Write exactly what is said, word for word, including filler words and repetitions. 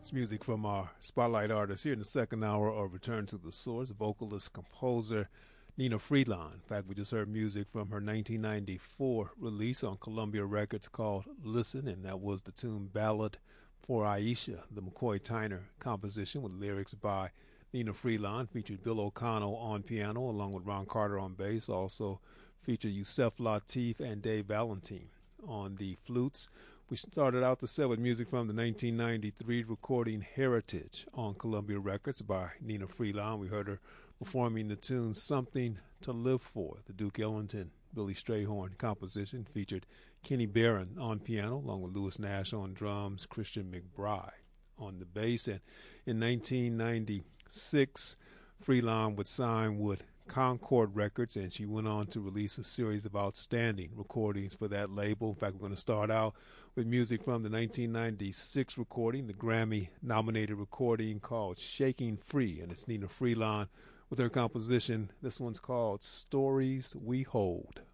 Music from our spotlight artist here in the second hour of Return to the Source, vocalist, composer Nina Freelon. In fact, we just heard music from her nineteen ninety-four release on Columbia Records called Listen, and that was the tune Ballad for Aisha, the McCoy Tyner composition with lyrics by Nina Freelon. Featured Bill O'Connell on piano along with Ron Carter on bass. Also featured Yusef Lateef and Dave Valentine on the flutes. We started out the set with music from the nineteen ninety-three recording Heritage on Columbia Records by Nina Freelon. We heard her performing the tune Something to Live For, the Duke Ellington, Billy Strayhorn composition. Featured Kenny Barron on piano along with Lewis Nash on drums, Christian McBride on the bass. And in nineteen ninety-six, Freelon would sign with Concord Records, and she went on to release a series of outstanding recordings for that label. In fact, we're going to start out with music from the nineteen ninety-six recording, the Grammy-nominated recording called Shaking Free, and it's Nina Freelon with her composition. This one's called Stories We Hold.